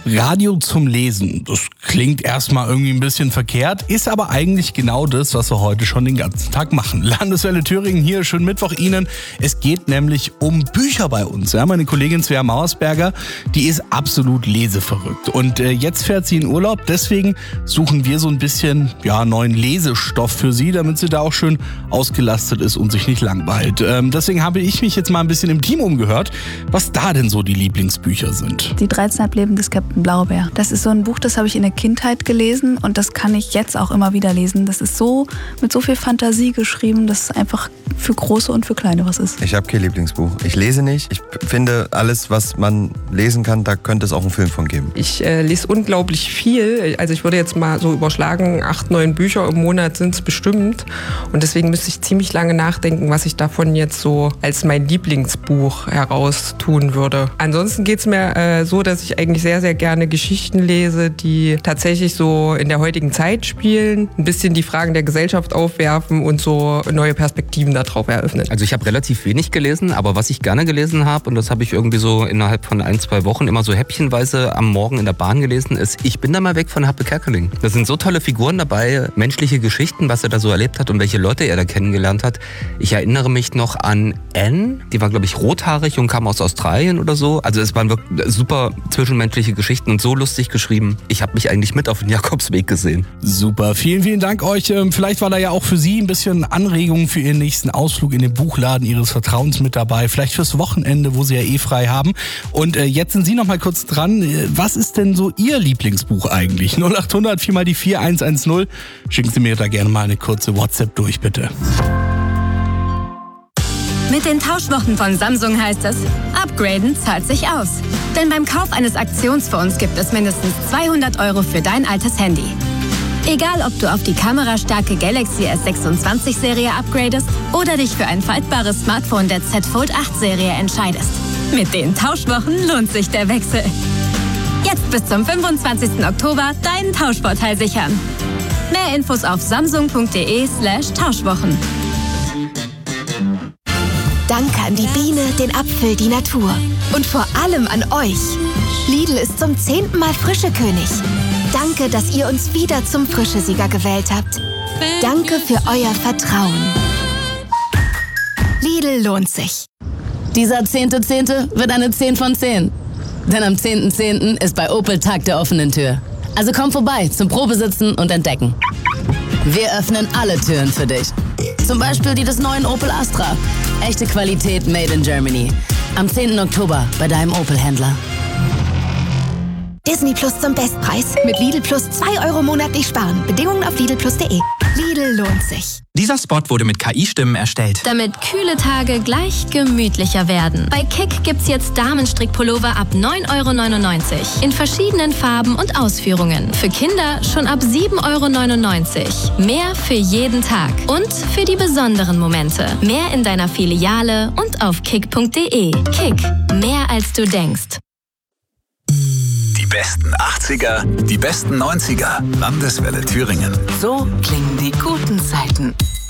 Radio zum Lesen. Das klingt erstmal irgendwie ein bisschen verkehrt, ist aber eigentlich genau das, was wir heute schon den ganzen Tag machen. Landeswelle Thüringen hier, schönen Mittwoch Ihnen. Es geht nämlich um Bücher bei uns. Ja, meine Kollegin Svea Mauersberger, die ist absolut leseverrückt. Und jetzt fährt sie in Urlaub, deswegen suchen wir so ein bisschen neuen Lesestoff für sie, damit sie da auch schön ausgelastet ist und sich nicht langweilt. Deswegen habe ich mich jetzt mal ein bisschen im Team umgehört, was da denn so die Lieblingsbücher sind. Die 13,5 Leben des Captain Blaubeer. Das ist so ein Buch, das habe ich in der Kindheit gelesen und das kann ich jetzt auch immer wieder lesen. Das ist so mit so viel Fantasie geschrieben, dass es einfach für Große und für Kleine was ist. Ich habe kein Lieblingsbuch. Ich lese nicht. Ich finde, alles, was man lesen kann, da könnte es auch einen Film von geben. Ich lese unglaublich viel. Also ich würde jetzt mal so überschlagen, 8, 9 Bücher im Monat sind es bestimmt. Und deswegen müsste ich ziemlich lange nachdenken, was ich davon jetzt so als mein Lieblingsbuch heraustun würde. Ansonsten geht es mir so, dass ich eigentlich sehr, sehr gerne Geschichten lese, die tatsächlich so in der heutigen Zeit spielen, ein bisschen die Fragen der Gesellschaft aufwerfen und so neue Perspektiven darauf eröffnen. Also ich habe relativ wenig gelesen, aber was ich gerne gelesen habe, und das habe ich irgendwie so innerhalb von 1, 2 Wochen immer so häppchenweise am Morgen in der Bahn gelesen, ist Ich bin da mal weg von Happe Kerkeling. Da sind so tolle Figuren dabei, menschliche Geschichten, was er da so erlebt hat und welche Leute er da kennengelernt hat. Ich erinnere mich noch an Anne, die war, glaube ich, rothaarig und kam aus Australien oder so. Also es waren wirklich super zwischenmenschliche Geschichten und so lustig geschrieben. Ich habe mich eigentlich mit auf den Jakobsweg gesehen. Super, vielen, vielen Dank euch. Vielleicht war da ja auch für Sie ein bisschen Anregung für Ihren nächsten Ausflug in den Buchladen Ihres Vertrauens mit dabei. Vielleicht fürs Wochenende, wo Sie ja frei haben. Und jetzt sind Sie noch mal kurz dran. Was ist denn so Ihr Lieblingsbuch eigentlich? 0800 4 mal die 4110. Schicken Sie mir da gerne mal eine kurze WhatsApp durch, bitte. Mit den Tauschwochen von Samsung heißt es, upgraden zahlt sich aus. Denn beim Kauf eines Aktionsfonds gibt es mindestens 200 € für dein altes Handy. Egal, ob du auf die kamerastarke Galaxy S26-Serie upgradest oder dich für ein faltbares Smartphone der Z Fold 8-Serie entscheidest. Mit den Tauschwochen lohnt sich der Wechsel. Jetzt bis zum 25. Oktober deinen Tauschvorteil sichern. Mehr Infos auf samsung.de/Tauschwochen. Danke an die Biene, den Apfel, die Natur. Und vor allem an euch. Lidl ist zum 10. Mal Frischekönig. Danke, dass ihr uns wieder zum Frischesieger gewählt habt. Danke für euer Vertrauen. Lidl lohnt sich. Dieser 10.10. wird eine 10 von 10. Denn am 10.10. ist bei Opel Tag der offenen Tür. Also komm vorbei zum Probesitzen und Entdecken. Wir öffnen alle Türen für dich. Zum Beispiel die des neuen Opel Astra. Echte Qualität made in Germany. Am 10. Oktober bei deinem Opel-Händler. Disney Plus zum Bestpreis. Mit Lidl Plus 2 € monatlich sparen. Bedingungen auf lidl+de. Lidl lohnt sich. Dieser Spot wurde mit KI-Stimmen erstellt. Damit kühle Tage gleich gemütlicher werden. Bei Kick gibt's jetzt Damenstrickpullover ab 9,99 € in verschiedenen Farben und Ausführungen. Für Kinder schon ab 7,99 €. Mehr für jeden Tag und für die besonderen Momente. Mehr in deiner Filiale und auf kick.de. Kick, mehr als du denkst. Die besten 80er, die besten 90er. Landeswelle Thüringen. So klingen die guten Zeiten.